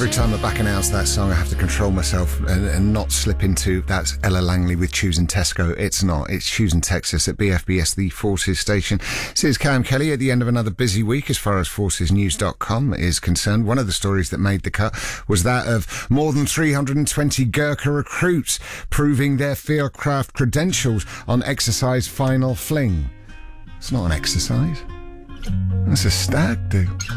Every time I back announce that song, I have to control myself and not slip into that's Ella Langley with Choosing Tesco. It's not. It's Choosing Texas at BFBS, the Forces station. This is Cam Kelly at the end of another busy week as far as forcesnews.com is concerned. One of the stories that made the cut was that of more than 320 Gurkha recruits proving their fieldcraft credentials on exercise Final Fling. It's not an exercise. That's a stag do.